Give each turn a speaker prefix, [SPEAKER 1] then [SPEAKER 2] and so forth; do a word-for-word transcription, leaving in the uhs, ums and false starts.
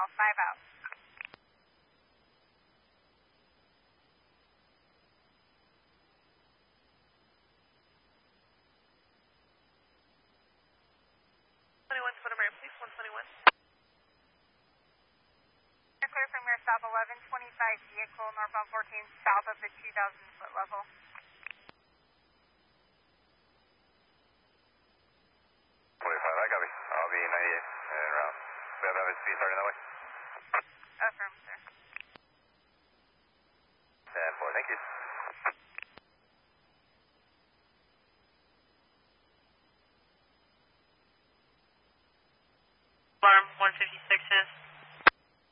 [SPEAKER 1] Mile five out.
[SPEAKER 2] twenty-one, Swift please, one twenty-one.
[SPEAKER 1] Clear from your stop eleven twenty-five vehicle, northbound fourteen, south of the two thousand foot level.
[SPEAKER 3] twenty-five, I copy. I'll be ninety-eight and around. We have average speed starting that way.
[SPEAKER 1] Affirm, sir.
[SPEAKER 3] ten four, thank you.
[SPEAKER 2] Alarm one fifty-six is.